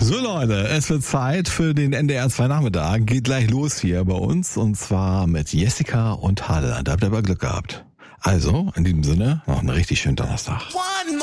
So Leute, es wird Zeit für den NDR 2 Nachmittag. Geht gleich los hier bei uns und zwar mit Jessica und Halle. Da habt ihr aber Glück gehabt. Also, in diesem Sinne, noch einen richtig schönen Donnerstag.